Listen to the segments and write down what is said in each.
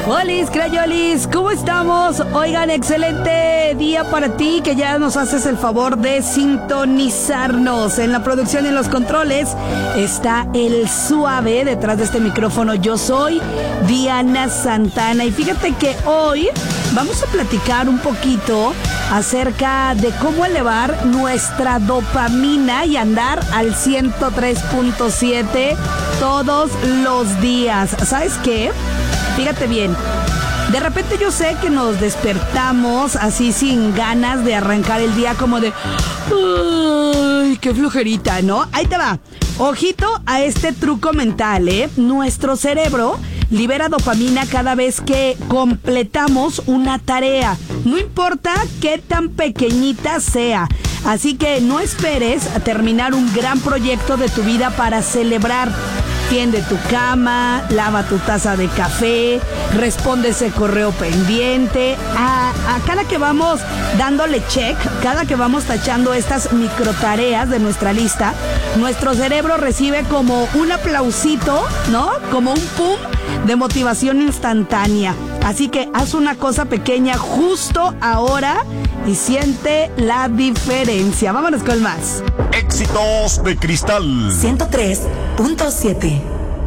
Olis, crayolis, ¿cómo estamos? Oigan, excelente día para ti, que ya nos haces el favor de sintonizarnos. En la producción y en los controles está el Suave. Detrás de este micrófono yo soy Diana Santana. Y fíjate que hoy vamos a platicar un poquito acerca de cómo elevar nuestra dopamina y andar al 103.7 todos los días. ¿Sabes qué? Fíjate bien, de repente yo sé que nos despertamos así sin ganas de arrancar el día, como de ¡ay, qué flojerita!, ¿no? Ahí te va. Ojito a este truco mental, ¿eh? Nuestro cerebro libera dopamina cada vez que completamos una tarea, no importa qué tan pequeñita sea. Así que no esperes a terminar un gran proyecto de tu vida para celebrar. Tiende tu cama, lava tu taza de café, responde ese correo pendiente. A cada que vamos dándole check, cada que vamos tachando estas micro tareas de nuestra lista, nuestro cerebro recibe como un aplausito, ¿no? Como un pum de motivación instantánea. Así que haz una cosa pequeña justo ahora y siente la diferencia. Vámonos con más. Éxitos de Cristal 103.7.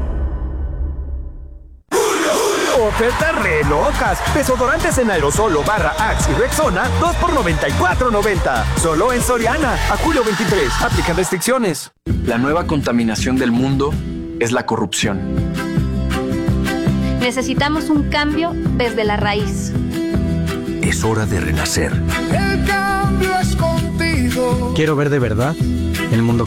Ofertas re locas. Desodorantes en aerosol o barra Axe y Rexona, 2 por $94.90. Solo en Soriana. A julio 23. Aplican restricciones. La nueva contaminación del mundo es la corrupción. Necesitamos un cambio desde la raíz. Es hora de renacer. El cambio es contigo. Quiero ver de verdad el mundo